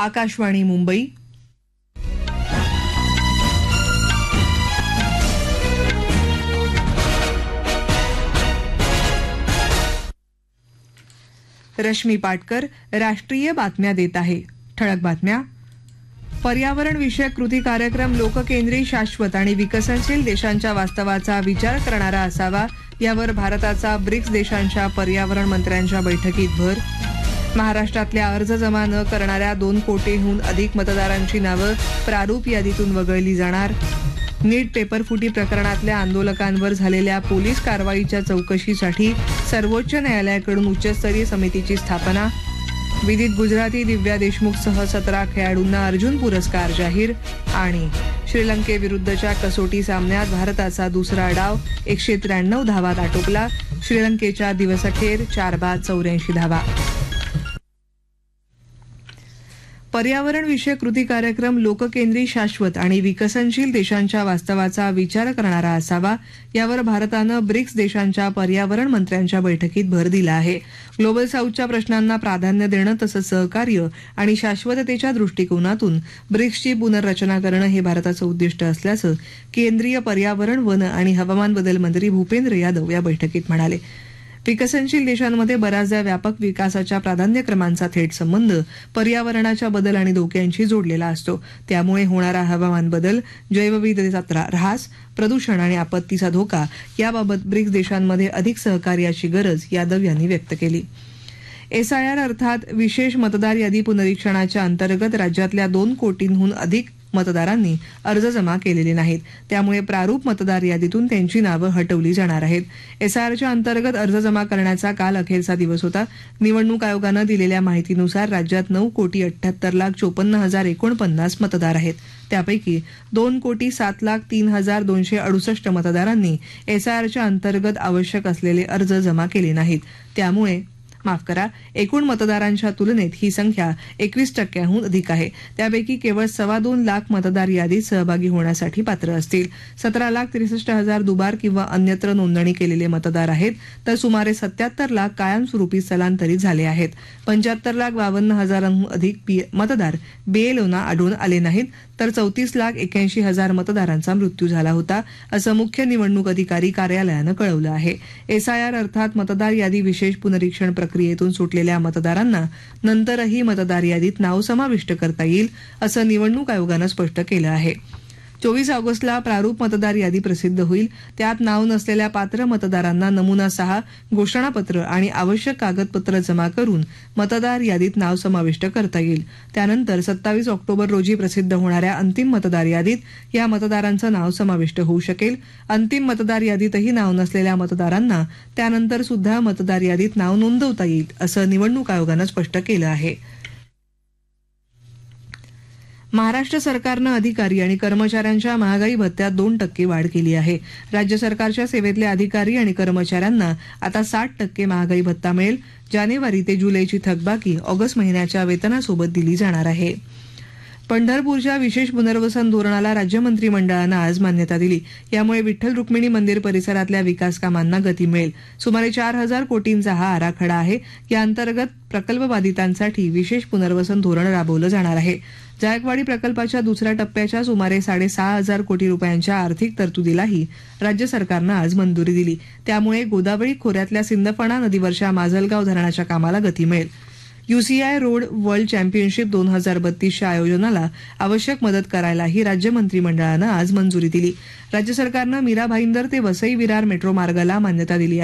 आकाशवाणी मुंबई. रश्मी पाटकर राष्ट्रीय बातम्या देत आहे. ठळक बातम्या. पर्यावरण विषयक कृती कार्यक्रम लोककेंद्री, शाश्वत आणि विकसनशील देशांच्या वास्तवाचा विचार करणारा असावा, यावर भारताचा ब्रिक्स देशांच्या पर्यावरण मंत्र्यांच्या बैठकीत भर. महाराष्ट्रातल्या अर्ज जमा न करणाऱ्या 2 कोटींहून अधिक मतदारांची नावं प्रारूप यादीतून वगळली जाणार. नीट पेपरफुटी प्रकरणातल्या आंदोलकांवर झालेल्या पोलीस कारवाईच्या चौकशीसाठी सर्वोच्च न्यायालयाकडून उच्चस्तरीय समितीची स्थापना. विदित गुजराती, दिव्या देशमुखसह 17 खेळाडूंना अर्जुन पुरस्कार जाहीर. आणि श्रीलंकेविरुद्धच्या कसोटी सामन्यात भारताचा दुसरा डाव 193 धावात आटोपला. श्रीलंकेच्या दिवसअखेर 4 बाद 84 धावा. पर्यावरण विषयक कृती कार्यक्रम लोककेंद्री, शाश्वत आणि विकसनशील देशांच्या वास्तवाचा विचार करणारा असावा, यावर भारतानं ब्रिक्स देशांच्या पर्यावरण मंत्र्यांच्या बैठकीत भर दिला आहे. ग्लोबल साऊथच्या प्रश्नांना प्राधान्य देणं तसंच सहकार्य आणि शाश्वततेच्या दृष्टिकोनातून ब्रिक्सची पुनर्रचना करणं हे भारताचं उद्दिष्ट असल्याचं केंद्रीय पर्यावरण, वन आणि हवामान बदल मंत्री भूपेंद्र यादव या बैठकीत म्हणाले. विकसनशील देशांमध्ये बऱ्याचदा व्यापक विकासाच्या प्राधान्यक्रमांचा थेट संबंध पर्यावरणाच्या बदल आणि धोक्यांशी जोडलेला असतो. त्यामुळे होणारा हवामान बदल, जैवविविधतेचा ऱ्हास, प्रदूषण आणि आपत्तीचा धोका याबाबत ब्रिक्स देशांमध्ये अधिक सहकार्याची गरज यादव यांनी व्यक्त केली. SIR अर्थात विशेष मतदार यादी पुनरीक्षणाच्या अंतर्गत राज्यातल्या 2 कोटींहून अधिक मतदारांनी अर्ज जमा केलेले नाहीत. त्यामुळे प्रारूप मतदार यादीतून त्यांची नावं हटवली जाणार आहेत. SIRच्या अंतर्गत अर्ज जमा करण्याचा काल अखेरचा दिवस होता. निवडणूक आयोगानं दिलेल्या माहितीनुसार राज्यात 9,78,54,049 मतदार आहेत. त्यापैकी 2,07,03,268 मतदारांनी SIRच्या अंतर्गत आवश्यक असलेले अर्ज जमा केले नाहीत. त्यामुळे एकूण मतदारांच्या तुलनेत ही संख्या 21% अधिक आहे. त्यापैकी केवळ 2.25 लाख मतदार यादीत सहभागी होण्यासाठी पात्र असतील. 17,63,000 दुबार किंवा अन्यत्र नोंदणी केलेले मतदार आहेत, तर सुमारे 77 लाख कायमस्वरूपी स्थलांतरित झाले आहेत. 75,52,000 अधिक मतदार BLOना आढळून आले नाहीत, तर 34,81,000 मतदारांचा मृत्यू झाला होता, असं मुख्य निवडणूक अधिकारी कार्यालयानं कळवलं आहे. SIR अर्थात मतदार यादी विशेष पुनरीक्षण प्रक्रियेतून सुटलेल्या मतदारांना नंतरही मतदार यादीत नाव समाविष्ट करता येईल, असं निवडणूक आयोगानं स्पष्ट केलं आहे. 24 ऑगस्टला प्रारूप मतदार यादी प्रसिद्ध होईल. त्यात नाव नसलेल्या पात्र मतदारांना नमुना 6, घोषणापत्र आणि आवश्यक कागदपत्र जमा करून मतदार यादीत नाव समाविष्ट करता येईल. त्यानंतर 27 ऑक्टोबर रोजी प्रसिद्ध होणाऱ्या अंतिम मतदार यादीत या मतदारांचं नाव समाविष्ट होऊ शकेल. अंतिम मतदार यादीतही नाव नसलेल्या मतदारांना त्यानंतर सुद्धा मतदार यादीत नाव नोंदवता येईल, असं निवडणूक आयोगानं स्पष्ट केलं आहे. महाराष्ट्र सरकारनं अधिकारी आणि कर्मचाऱ्यांच्या महागाई भत्त्यात 2% वाढ केली आहे. राज्य सरकारच्या सेवेतल्या अधिकारी आणि कर्मचाऱ्यांना आता 60% महागाई भत्ता मिळेल. जानेवारी ते जुलैची थकबाकी ऑगस्ट महिन्याच्या वेतनासोबत दिली जाणार आहे. पंढरपूरच्या विशेष पुनर्वसन धोरणाला राज्य मंत्रिमंडळानं आज मान्यता दिली. यामुळे विठ्ठल रुक्मिणी मंदिर परिसरातल्या विकास कामांना गती मिळेल. सुमारे 4,000 कोटींचा हा आराखडा आहे. या अंतर्गत प्रकल्पबाधितांसाठी विशेष पुनर्वसन धोरण राबवलं जाणार आहे. जायकवाडी प्रकल्पाच्या दुसऱ्या टप्प्याच्या सुमारे 6,500 कोटी रुपयांच्या आर्थिक तरतुदीलाही राज्य सरकारनं आज मंजुरी दिली. त्यामुळे गोदावरी खोऱ्यातल्या सिंदफणा नदीवरच्या माजलगाव धरणाच्या कामाला गती मिळेल. UCI रोड वर्ल्ड चॅम्पियनशिप 2032च्या आयोजनाला आवश्यक मदत करायलाही राज्य मंत्रिमंडळानं आज मंजुरी दिली. राज्य सरकारनं मीरा भाईंदर ते वसई विरार मेट्रो मार्गाला मान्यता दिली आहे.